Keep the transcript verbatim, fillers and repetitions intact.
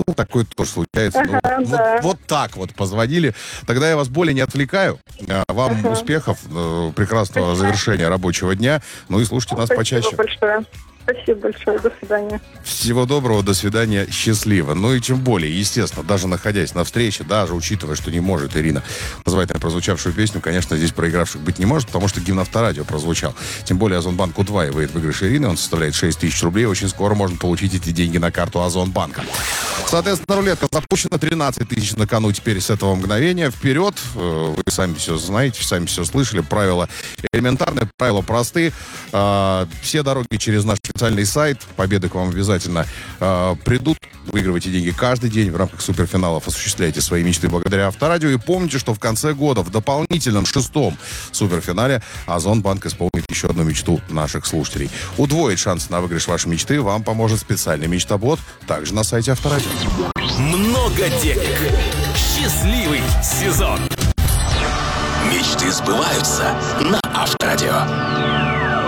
такое тоже случается. Ага, ну, да. вот, вот так вот позвонили. Тогда я вас более не отвлекаю. А, Вам Ага. успехов, э, прекрасного завершения рабочего дня. Ну и слушайте нас Спасибо почаще. большое. Спасибо большое. До свидания. Всего доброго, до свидания, счастливо. Ну и тем более, естественно, даже находясь на встрече, даже учитывая, что не может Ирина назвать на прозвучавшую песню, конечно, здесь проигравших быть не может, потому что гимн Авторадио прозвучал. Тем более Озонбанк удваивает выигрыш Ирины, он составляет шесть тысяч рублей. Очень скоро можно получить эти деньги на карту Озонбанка. Соответственно, рулетка запущена, тринадцать тысяч на кону теперь с этого мгновения. Вперед, вы сами все знаете, сами все слышали, правила элементарные, правила простые. Все дороги через наш официальный сайт, победы к вам обязательно э, придут. Выигрывайте деньги каждый день в рамках суперфиналов, осуществляйте свои мечты благодаря Авторадио. И помните, что в конце года, в дополнительном шестом суперфинале, Озонбанк исполнит еще одну мечту наших слушателей. Удвоить шанс на выигрыш вашей мечты вам поможет специальный мечтобот, также на сайте Авторадио. Много денег. Счастливый сезон. Мечты сбываются на Авторадио.